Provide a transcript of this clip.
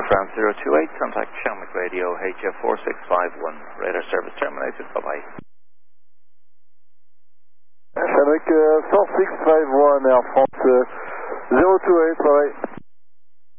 France 028, contact Shamrock Radio HF4651. Radar service terminated. Bye-bye. Shamrock 4651, Air France 028, bye-bye.